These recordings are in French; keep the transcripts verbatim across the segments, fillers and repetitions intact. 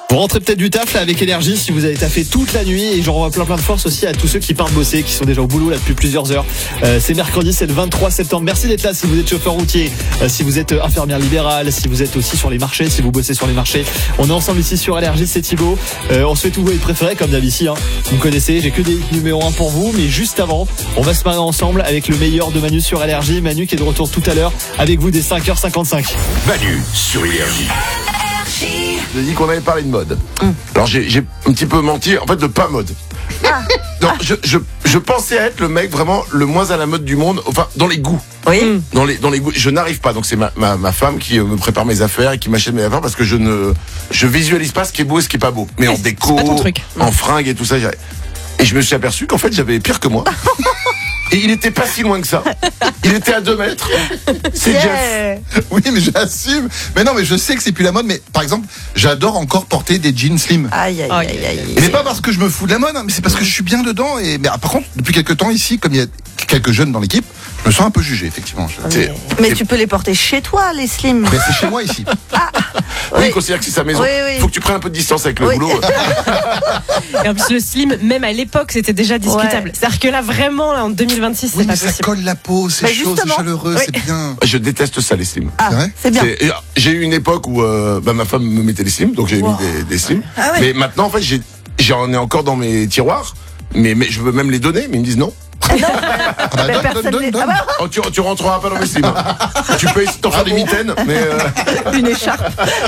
Vous rentrez peut-être du taf là avec énergie si vous avez taffé toute la nuit, et j'envoie plein plein de force aussi à tous ceux qui partent bosser, qui sont déjà au boulot là depuis plusieurs heures. Euh, c'est mercredi, c'est le vingt-trois septembre. Merci d'être là si vous êtes chauffeur routier, euh, si vous êtes infirmière libérale, si vous êtes aussi sur les marchés, si vous bossez sur les marchés. On est ensemble ici sur Énergie, c'est Thibaut. Euh, on se fait tout vous préféré comme d'habitude. Hein. Vous me connaissez, j'ai que des hits numéro un pour vous, mais juste avant, on va se marrer ensemble avec le meilleur de Manu sur Énergie. Manu qui est de retour tout à l'heure avec vous dès cinq heures cinquante-cinq. Manu sur Énergie. J'ai dit qu'on avait parlé de mode. Mmh. Alors j'ai, j'ai un petit peu menti, en fait de pas mode. Ah. Non, je, je, je pensais être le mec vraiment le moins à la mode du monde, enfin dans les goûts. Oui. Dans les, dans les goûts, je n'arrive pas. Donc c'est ma, ma, ma femme qui me prépare mes affaires et qui m'achète mes affaires parce que je ne, je visualise pas ce qui est beau et ce qui est pas beau. Mais en déco, en fringues et tout ça. J'ai... Et je me suis aperçu qu'en fait j'avais pire que moi. Et il était pas si loin que ça. Il était à deux mètres. C'est yeah. Jeff. Oui, mais j'assume. Mais non, mais je sais que c'est plus la mode. Mais par exemple, j'adore encore porter des jeans slim. Aïe, aïe, aïe, aïe. Et mais pas parce que je me fous de la mode, hein, mais c'est parce que je suis bien dedans. Et mais par contre, depuis quelques temps ici, comme il y a quelques jeunes dans l'équipe, je me sens un peu jugé, effectivement. Je... Mais, mais tu peux les porter chez toi, les slim. Mais c'est chez moi ici. Ah. Oui, oui, il considère que c'est sa maison. Oui, oui. Il faut que tu prennes un peu de distance avec le oui. boulot. Et en plus, le slim, même à l'époque, c'était déjà discutable. Ouais. C'est-à-dire que là, vraiment, là, en deux mille vingt-six, c'est oui, pas mais possible. Ça colle la peau, c'est bah chaud, c'est chaleureux, oui. C'est bien. Je déteste ça, les slims. Ah, c'est, vrai c'est bien. C'est, j'ai eu une époque où euh, bah, ma femme me mettait les slims, donc j'ai wow. mis des, des slims. Ah, ouais. Mais maintenant, en fait, j'ai, j'en ai encore dans mes tiroirs, mais, mais je veux même les donner, mais ils me disent non. Ah non, ah bah donne, donne, donne, donne. Ah bah oh, tu, tu rentreras pas dans mes slims. Tu peux essayer de t'en faire ah des bon. mitaines, mais euh... une écharpe.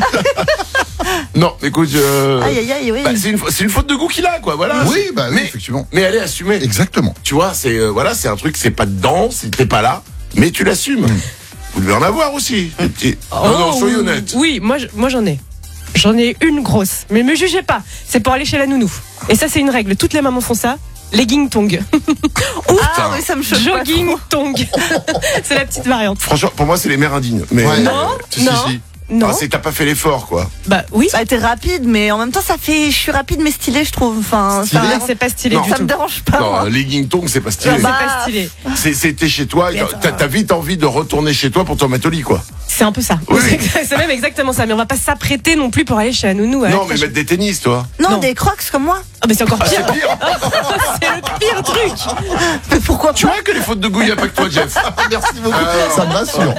Non, écoute, euh... aïe aïe aïe, oui. bah, c'est, une, c'est une faute de goût qu'il a, quoi. Voilà. Oui, bah oui, mais, effectivement. Mais elle est assumée. Exactement. Tu vois, c'est euh, voilà, c'est un truc, c'est pas dedans, c'est, t'es pas là, mais tu l'assumes. Mm. Vous devez en avoir aussi. Mm. Oh, non, non, soyez honnête. Oui, moi, moi j'en ai. J'en ai une grosse, mais me jugez pas. C'est pour aller chez la nounou. Et ça, c'est une règle. Toutes les mamans font ça. Legging tong. Ou ah, oui, ça me choque jogging tong. C'est la petite variante. Franchement, pour moi, c'est les mères indignes. Mais ouais. Non, euh, si, non. Si, si. Non. Ah, c'est que t'as pas fait l'effort, quoi. Bah oui. Bah t'es rapide, mais en même temps ça fait, je suis rapide mais stylé, je trouve. Enfin, stylé, ça, c'est pas stylé. Non. Du ça tout. me dérange pas. Non, moi. legging tong, c'est pas stylé. Bah, c'est pas stylé. C'est, c'est t'es chez toi, t'as, t'as vite envie de retourner chez toi pour te remettre au lit, quoi. C'est un peu ça. Oui. C'est même exactement ça. Mais on va pas s'apprêter non plus pour aller chez la nounou. Non, mais mettre des tennis, toi. Non, non. Des crocs comme moi. Ah, mais c'est encore pire. Ah, c'est pire. C'est le pire truc. Mais pourquoi tu pas vois que les fautes de goût, il n'y a pas que toi, Jeff. Merci beaucoup. Euh, ça me rassure.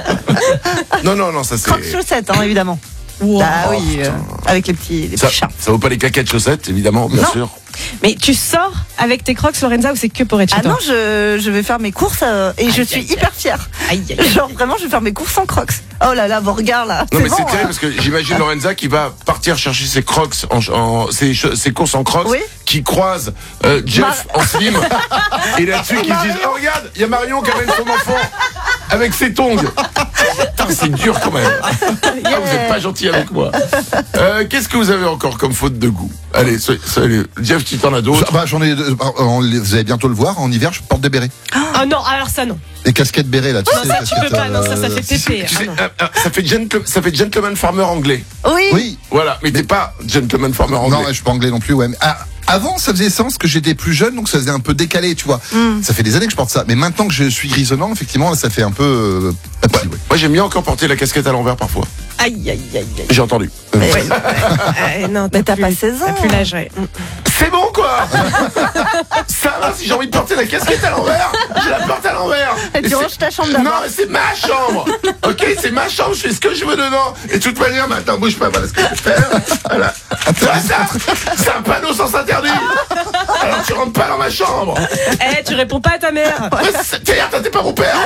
Non, non, non, ça c'est. Crocs chaussettes, hein, évidemment. Wow. Ah oui, euh, avec les petits, les ça, petits chats. Ça vaut pas les caquettes chaussettes, évidemment, bien non. sûr. Mais tu sors avec tes crocs, Lorenza, ou c'est que pour être chez ah toi? Ah non, je, je vais faire mes courses euh, et aïe, je suis aïe, hyper fière. Aïe, aïe, Genre vraiment, je vais faire mes courses en crocs. Oh là là, vos regards là. Non c'est mais bon, c'est terrible hein. parce que j'imagine Lorenza qui va partir chercher ses crocs, en, en ses, ses courses en crocs, oui. qui croise euh, Jeff Mar- en slim et là-dessus qui se disent oh regarde, il y a Marion qui amène son enfant avec ses tongs. Putain, c'est dur quand même. Yeah. Ah, vous êtes pas gentil avec moi. Euh, qu'est-ce que vous avez encore comme faute de goût? Allez, soyez, soyez, Jeff, tu t'en as d'autres? Bah, j'en ai. Vous allez bientôt le voir. En hiver, je porte des bérets. Ah non, alors ça non. Les casquettes bérets là. Tu non, sais, ça tu peux pas. Non, ça, ça fait pépé. Tu sais, euh, euh, ça fait gentle, ça fait gentleman farmer anglais. Oui. Oui. Voilà, mais, mais t'es pas gentleman farmer anglais. Non, je suis pas anglais non plus. Ouais. Mais, ah, avant, ça faisait sens que j'étais plus jeune, donc ça faisait un peu décalé, tu vois. Mm. Ça fait des années que je porte ça. Mais maintenant que je suis grisonnant, effectivement, ça fait un peu. Euh, ouais. Ouais. Moi, j'aime bien encore porter la casquette à l'envers parfois. Aïe, aïe, aïe, aïe. J'ai entendu. Mais, ouais. euh, non, mais t'as plus, pas seize ans. T'as plus l'âge, ouais. C'est bon, quoi. Ça va, si j'ai envie de porter la casquette à l'envers, je la porte à l'envers. Et tu ranges ta chambre d'abord. Non, mais c'est ma chambre. Ok, c'est ma chambre, je fais ce que je veux dedans. Et de toute manière, maintenant, bouge pas, voilà ce que je vais faire. Voilà. Tu vois ça? C'est un panneau sans interdit. Alors tu rentres pas dans ma chambre. Eh, hey, tu réponds pas à ta mère. Ouais, t'es, t'es pas mon père.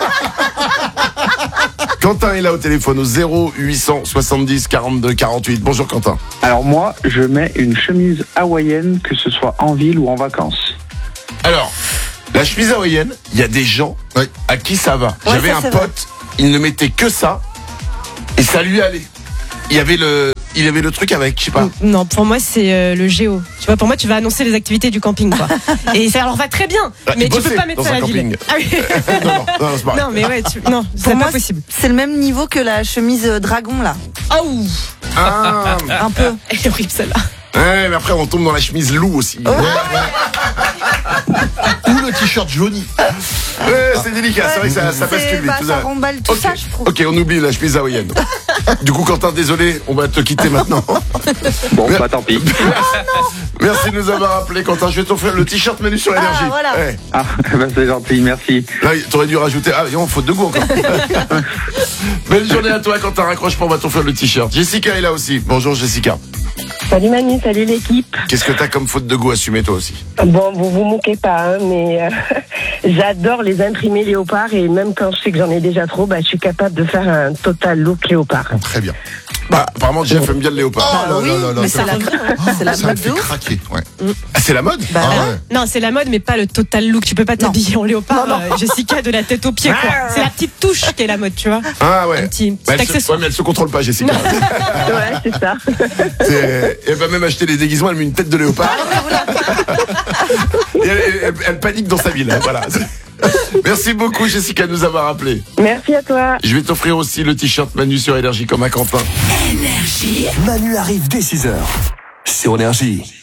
Quentin est là au téléphone au zéro huit cent soixante-dix quarante-deux quarante-huit. Bonjour Quentin. Alors moi, je mets une chemise hawaïenne, que ce soit en ville ou en vacances. Alors, la chemise hawaïenne, il y a des gens oui. à qui ça va. Ouais, J'avais ça, un pote, vrai. Il ne mettait que ça et ça lui allait. Il y avait le, il avait le truc avec, je sais pas. Non, pour moi c'est euh, le géo. Tu vois, pour moi tu vas annoncer les activités du camping, quoi. Et ça leur va très bien, ah, mais tu peux pas mettre ça à la ville. Ah oui. non, non, non, c'est pas non, mais ouais, tu... non, c'est moi, pas possible. C'est le même niveau que la chemise dragon là. Oh. Ah. Un peu. Elle est horrible celle-là. Ouais, mais après on tombe dans la chemise loup aussi. Oh. Ouais, ouais. Ou le t-shirt jauni. Ouais, c'est délicat, c'est vrai que ça, ça bascule C'est- vite. bah, tout ça ça. remballe tout Ok. ça, je trouve. Ok, on oublie la chemise hawaïenne. Du coup, Quentin, désolé, on va te quitter maintenant. Bon, bah tant pis. Merci de nous avoir appelé, Quentin. Je vais t'offrir le t-shirt Manu sur énergie. voilà. Ouais. Ah, bah c'est gentil, merci. Là, t'aurais dû rajouter. Ah, non, faute de goût encore. Belle journée à toi, Quentin. Raccroche pas, on va t'offrir le t-shirt. Jessica est là aussi. Bonjour, Jessica. Salut Manu, salut l'équipe. Qu'est-ce que t'as comme faute de goût assumée, toi aussi? Bon, vous vous moquez pas, hein, mais euh, j'adore les imprimés léopard et même quand je sais que j'en ai déjà trop, bah, je suis capable de faire un total look léopard. Très bien. Bah, apparemment, Jeff aime bien le léopard. Oh là oui, là là là, mais ça c'est la, fait- c'est la ça me mode fait de ouf. craquer. Ouais. Ah, c'est la mode? Bah, Ah ouais. ouais. Non, c'est la mode, mais pas le total look. Tu peux pas t'habiller en léopard, euh, Jessica, de la tête aux pieds, quoi. C'est la petite touche qui est la mode, tu vois. Ah ouais. Un petit, petit Bah, elle se, accessoire. ouais, mais elle se contrôle pas, Jessica. Ouais, c'est ça. C'est- Elle va même acheter les déguisements, elle met une tête de léopard. Et elle, elle- elle panique dans sa ville. hein, Voilà. Merci beaucoup, Jessica, de nous avoir appelé. Merci à toi. Je vais t'offrir aussi le t-shirt Manu sur Énergie comme à Quentin. Manu arrive dès six heures. Sur Énergie.